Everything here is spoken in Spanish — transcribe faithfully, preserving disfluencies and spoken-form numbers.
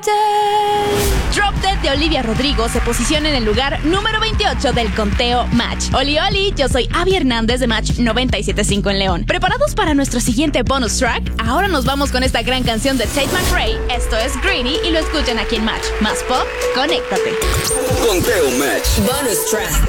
Dead. Drop Dead de Olivia Rodrigo se posiciona en el lugar número veintiocho del conteo Match. Oli Oli, yo soy Abby Hernández de Match noventa y siete punto cinco en León. ¿Preparados para nuestro siguiente bonus track? Ahora nos vamos con esta gran canción de Tate McRae. Esto es Greeny y lo escuchan aquí en Match. Más pop, conéctate. Conteo Match. Bonus track.